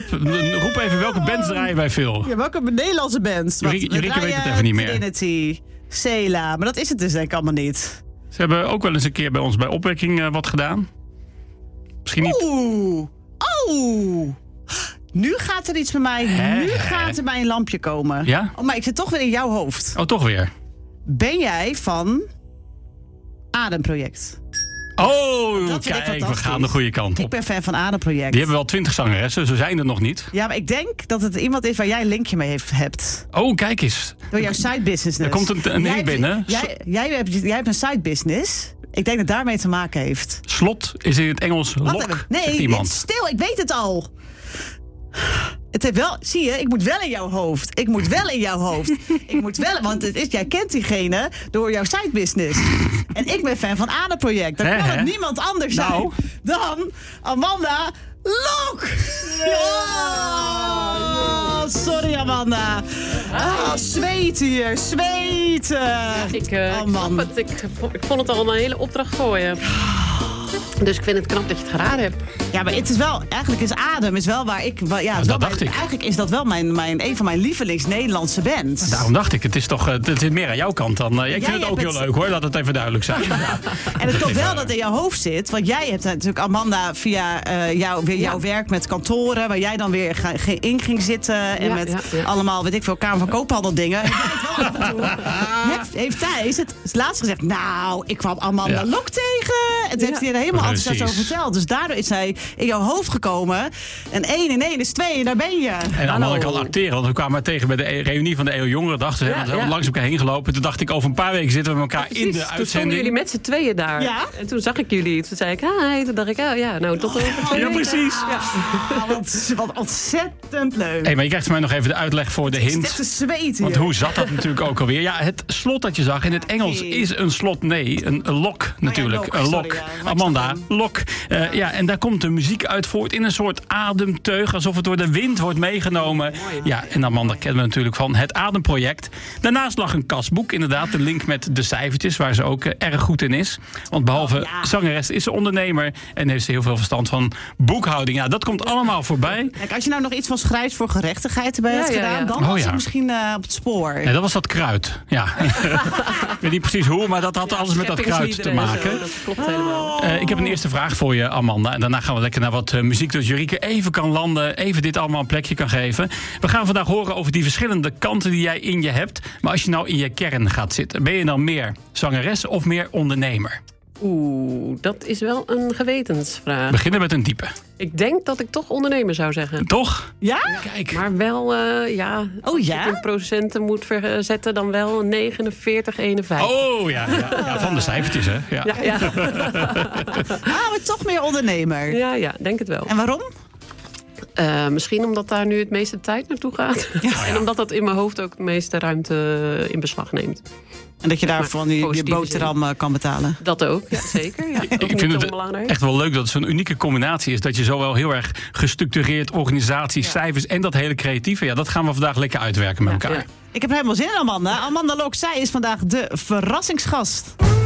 Roep even welke bands draaien wij veel. Ja, welke Nederlandse bands? Jurike weet het even niet meer. Trinity, Cela, maar dat is het dus denk ik allemaal niet. Ze hebben ook wel eens een keer bij ons bij Opwekking wat gedaan. Misschien niet. Nu gaat er iets bij mij. Nu gaat er bij een lampje komen. Ja? Oh, maar ik zit toch weer in jouw hoofd. Oh, toch weer? Ben jij van Ademproject? Oh, kijk, we gaan de goede kant op. Ik ben fan van Ademproject. Die hebben wel 20 zangeressen, zo zijn er nog niet. Ja, maar ik denk dat het iemand is waar jij een linkje mee hebt. Oh, kijk eens. Door jouw side business. Er komt een ding binnen. Jij hebt een side business. Ik denk dat het daarmee te maken heeft. Slot is in het Engels lok, zegt iemand. Stil, ik weet het al. Het heeft wel, zie je, ik moet wel in jouw hoofd. Ik moet wel, want jij kent diegene door jouw side business. En ik ben fan van Ademproject. Dan kan het niemand anders zijn dan Amanda Lok. Ja. Sorry, Amanda. Zweten hier, zweten. Amanda. Ik vond het al een hele opdracht voor je. Dus ik vind het knap dat je het geraden hebt. Ja, maar het is wel, eigenlijk is Adem is wel waar ik... Eigenlijk is dat wel een van mijn lievelings-Nederlandse bands. Daarom dacht ik, het zit meer aan jouw kant dan... ik vind het ook heel leuk hoor, laat het even duidelijk zijn. Ja. En het klopt wel dat in jouw hoofd zit. Want jij hebt natuurlijk Amanda via jouw werk met kantoren... waar jij dan weer in ging zitten. En allemaal, weet ik veel, Kamer van Koophandel dingen. Heeft Thijs het laatst gezegd... Nou, ik kwam Amanda Lok tegen. En toen heeft hij er helemaal enthousiast over verteld. Dus daardoor is hij in jouw hoofd gekomen. En 1 en 1 is 2 en daar ben je. En Amanda kan acteren. Want we kwamen haar tegen bij de reunie van de EO Jongerendag. Ze hebben langs elkaar heen gelopen. Toen dacht ik, over een paar weken zitten we met elkaar in de uitzending. Toen stonden jullie met z'n tweeën daar. Ja? En toen zag ik jullie. Toen zei ik, hi. Toen dacht ik, tot over 2 weken. Ja, precies. Wat ontzettend leuk. Hey, maar je krijgt van mij nog even de uitleg voor de hint. Het is zweten. Want hoe zat dat natuurlijk ook alweer? Ja, het slot dat je zag in het Engels is een slot. Nee, een lok natuurlijk. Een lok. Amanda, lok. En daar komt de muziek uit voort in een soort ademteug. Alsof het door de wind wordt meegenomen. Ja, en Amanda kennen we natuurlijk van het Ademproject. Daarnaast lag een kasboek. Inderdaad, de link met de cijfertjes. Waar ze ook erg goed in is. Want behalve zangeres is ze ondernemer. En heeft ze heel veel verstand van boekhouding. Ja, dat komt allemaal voorbij. Kijk, als je nou nog iets van schrijfs voor gerechtigheid erbij had gedaan... dan was je misschien op het spoor. Nee, dat was dat kruid. Ja. Ik weet niet precies hoe, maar dat had alles met dat kruid te maken. Dat klopt helemaal. Ik heb een eerste vraag voor je, Amanda. En daarna gaan we lekker naar wat muziek. Dus Jurike even kan landen, even dit allemaal een plekje kan geven. We gaan vandaag horen over die verschillende kanten die jij in je hebt. Maar als je nou in je kern gaat zitten, ben je dan meer zangeres of meer ondernemer? Dat is wel een gewetensvraag. Beginnen met een diepe. Ik denk dat ik toch ondernemer zou zeggen. Toch? Ja? Kijk. Maar wel, als ik in procenten moet verzetten, dan wel 49, 51. Oh, ja, van de cijfertjes, hè? Ja. Maar toch meer ondernemer. Ja, denk het wel. En waarom? Misschien omdat daar nu het meeste tijd naartoe gaat. En omdat dat in mijn hoofd ook de meeste ruimte in beslag neemt. En dat je daarvan je boterham kan betalen. Dat ook, ja, zeker. Ja, ik vind het echt wel leuk dat het zo'n unieke combinatie is. Dat je zowel heel erg gestructureerd, organisatie, cijfers en dat hele creatieve. Ja, dat gaan we vandaag lekker uitwerken met elkaar. Ik heb helemaal zin in Amanda. Amanda Lok, zij is vandaag de verrassingsgast.